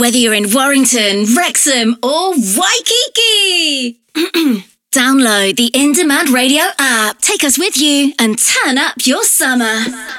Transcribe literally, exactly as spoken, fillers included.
whether you're in Warrington, Wrexham or Waikiki. Download the In Demand Radio app. Take us with you and turn up your summer.